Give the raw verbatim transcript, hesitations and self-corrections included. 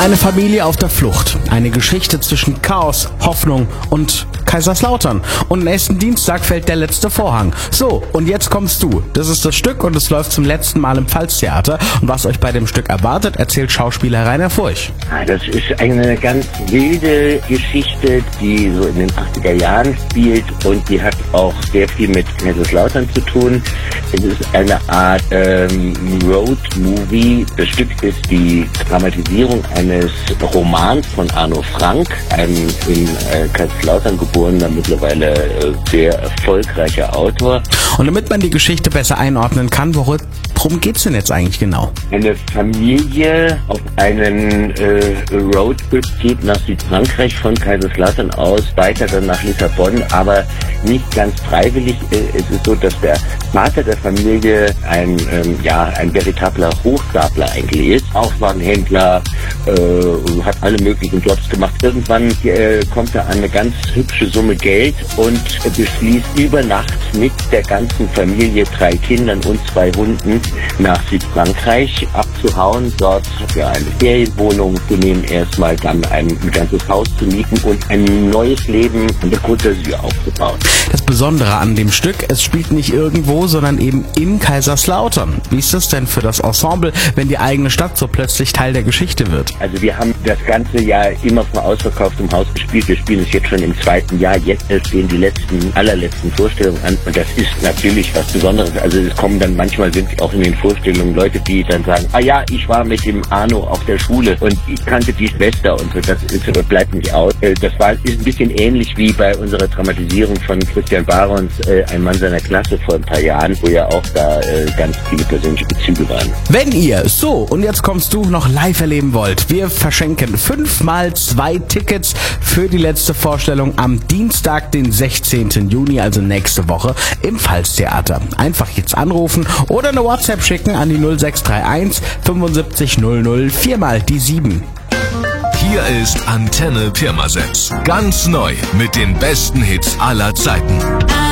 Eine Familie auf der Flucht. Eine Geschichte zwischen Chaos, Hoffnung und Kaiserslautern. Und nächsten Dienstag fällt der letzte Vorhang. So, und jetzt kommst du. Das ist das Stück und es läuft zum letzten Mal im Pfalztheater. Und was euch bei dem Stück erwartet, erzählt Schauspieler Rainer Furch. Das ist eine ganz wilde Geschichte, die so in den achtziger Jahren spielt und die hat auch sehr viel mit Kaiserslautern zu tun. Es ist eine Art ähm, Road-Movie. Das Stück ist die Dramatisierung eines Romans von Arno Frank, einem in äh, Kaiserslautern geborener, mittlerweile äh, sehr erfolgreicher Autor. Und damit man die Geschichte besser einordnen kann, worum geht's denn jetzt eigentlich genau? Eine Familie auf einen äh, Roadtrip geht nach Südfrankreich von Kaiserslautern aus, weiter dann nach Lissabon, aber nicht ganz freiwillig. Es ist so, dass der Vater der Familie ein ähm, ja ein veritabler Hochstapler eigentlich ist, auch Warenhändler, äh, hat alle möglichen Jobs gemacht. Irgendwann äh, kommt er an eine ganz hübsche Summe Geld und äh, beschließt über Nacht mit der ganzen Familie, drei Kindern und zwei Hunden, nach Südfrankreich abzuhauen, dort ja eine Ferienwohnung zu nehmen, erstmal dann ein, ein ganzes Haus zu mieten und ein neues Leben an der Côte d'Azur aufzubauen. Das Besondere an dem Stück, es spielt nicht irgendwo, sondern eben in Kaiserslautern. Wie ist das denn für das Ensemble, wenn die eigene Stadt so plötzlich Teil der Geschichte wird? Also wir haben das ganze Jahr immer vor ausverkauftem Haus gespielt. Wir spielen es jetzt schon im zweiten Jahr. Jetzt stehen die letzten, allerletzten Vorstellungen an. Und das ist natürlich was Besonderes. Also es kommen dann manchmal, sind auch in den Vorstellungen Leute, die dann sagen, ah ja, ich war mit dem Arno auf der Schule und ich kannte die Schwester und so. Das ist, das bleibt nicht aus. Das war, ist ein bisschen ähnlich wie bei unserer Dramatisierung von Christian Barons, äh, Ein Mann seiner Klasse vor ein paar Jahren, wo ja auch da äh, ganz viele persönliche Bezüge waren. Wenn ihr so, und jetzt kommst du, noch live erleben wollt, wir verschenken fünfmal zwei Tickets für die letzte Vorstellung am Dienstag, den sechzehnten Juni, also nächste Woche, im Pfalztheater. Einfach jetzt anrufen oder eine WhatsApp schicken an die null sechs drei eins fünfundsiebzig null null, viermal die sieben. Hier ist Antenne Pirmasens. Ganz neu mit den besten Hits aller Zeiten.